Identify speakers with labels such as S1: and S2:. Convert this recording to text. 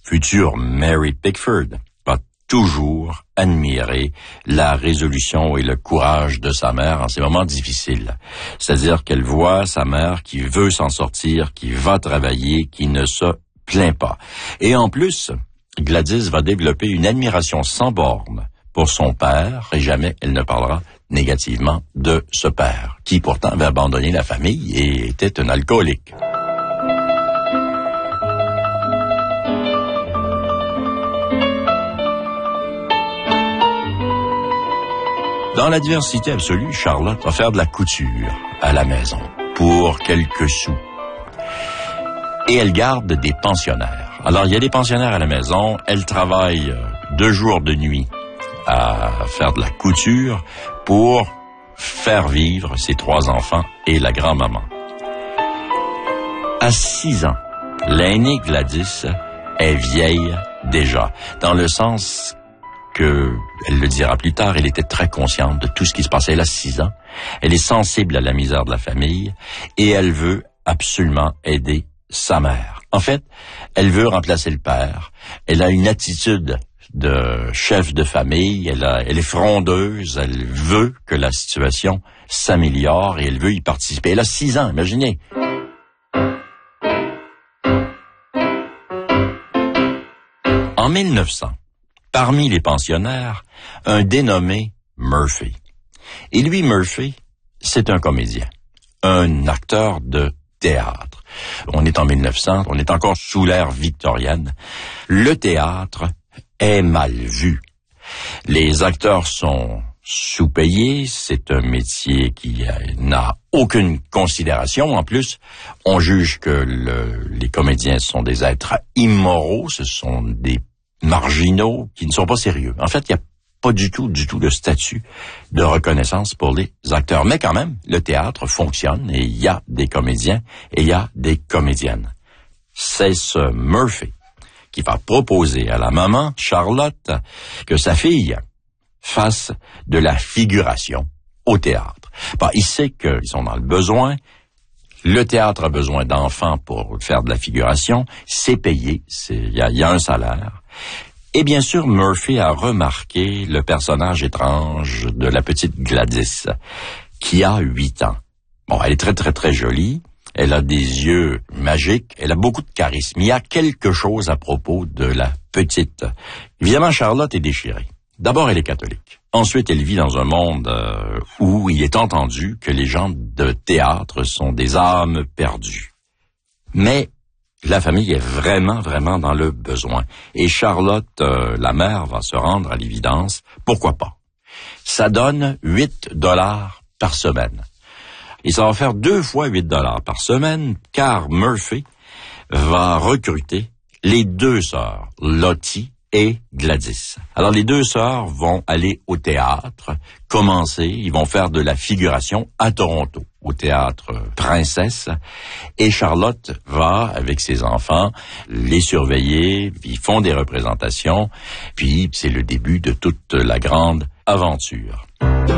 S1: future Mary Pickford va toujours admirer la résolution et le courage de sa mère en ces moments difficiles. C'est-à-dire qu'elle voit sa mère qui veut s'en sortir, qui va travailler, qui ne se plaint pas. Et en plus, Gladys va développer une admiration sans borne pour son père, et jamais elle ne parlera négativement de ce père, qui pourtant avait abandonné la famille et était un alcoolique. Dans la diversité absolue, Charlotte va faire de la couture à la maison pour quelques sous. Et elle garde des pensionnaires. Alors, il y a des pensionnaires à la maison, elle travaille 2 jours de nuit à faire de la couture pour faire vivre ses 3 enfants et la grand-maman. À 6 ans, l'aînée Gladys est vieille déjà, dans le sens que, elle le dira plus tard, elle était très consciente de tout ce qui se passait. Elle a 6 ans, elle est sensible à la misère de la famille et elle veut absolument aider sa mère. En fait, elle veut remplacer le père. Elle a une attitude de chef de famille, elle est frondeuse, elle veut que la situation s'améliore et elle veut y participer. Elle a 6 ans, imaginez. En 1900, parmi les pensionnaires, un dénommé Murphy. Et lui, Murphy, c'est un comédien, un acteur de théâtre. On est en 1900, on est encore sous l'ère victorienne. Le théâtre est mal vu. Les acteurs sont sous-payés, c'est un métier qui n'a aucune considération. En plus, on juge que les comédiens sont des êtres immoraux, ce sont des marginaux qui ne sont pas sérieux. En fait, il n'y a pas du tout de statut de reconnaissance pour les acteurs. Mais quand même, le théâtre fonctionne et il y a des comédiens et il y a des comédiennes. C'est ce Murphy qui va proposer à la maman, Charlotte, que sa fille fasse de la figuration au théâtre. Bon, il sait qu'ils sont dans le besoin. Le théâtre a besoin d'enfants pour faire de la figuration. C'est payé. Il y a un salaire. Et bien sûr, Murphy a remarqué le personnage étrange de la petite Gladys, qui a 8 ans. Bon, elle est très, très, très jolie. Elle a des yeux magiques. Elle a beaucoup de charisme. Il y a quelque chose à propos de la petite. Évidemment, Charlotte est déchirée. D'abord, elle est catholique. Ensuite, elle vit dans un monde où il est entendu que les gens de théâtre sont des âmes perdues. Mais la famille est vraiment, vraiment dans le besoin. Et Charlotte, la mère, va se rendre à l'évidence. Pourquoi pas? Ça donne $8 par semaine. Et ça va faire 2 fois $8 par semaine, car Murphy va recruter les 2 sœurs, Lottie et Gladys. Alors, les 2 sœurs vont aller au théâtre, ils vont faire de la figuration à Toronto, au théâtre Princesse, et Charlotte va, avec ses enfants, les surveiller, ils font des représentations, puis c'est le début de toute la grande aventure.